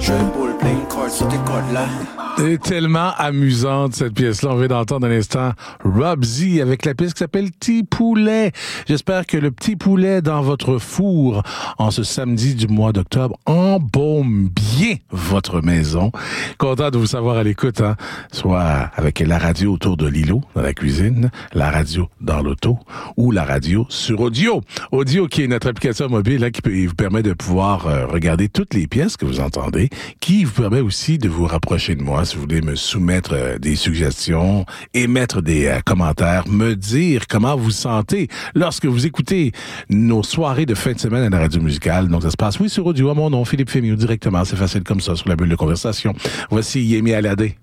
Je boule plein de cordes sur tes cordes là. C'est tellement amusante cette pièce-là. On vient d'entendre un instant Rob Z avec la pièce qui s'appelle Petit Poulet. J'espère que le petit poulet dans votre four en ce samedi du mois d'octobre embaume bien votre maison. Content de vous savoir à l'écoute, hein? Soit avec la radio autour de l'îlot dans la cuisine, la radio dans l'auto ou la radio sur Audio. Audio qui est notre application mobile là, qui vous permet de pouvoir regarder toutes les pièces que vous entendez, qui vous permet aussi de vous rapprocher de moi si vous voulez me soumettre des suggestions, émettre des commentaires, me dire comment vous sentez lorsque vous écoutez nos soirées de fin de semaine à la radio musicale. Donc ça se passe, oui, sur Audio, à mon nom, Philippe Fémieux, directement. C'est facile comme ça, sur la bulle de conversation. Voici Yemi Alade.